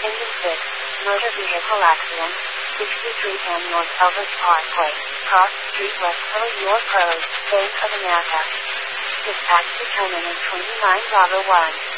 6. Motor vehicle accident. 6310 North Elvis Parkway. Cross Street West Philly. York Road, Bank of America. Dispatch determinant 29 Bravo 1.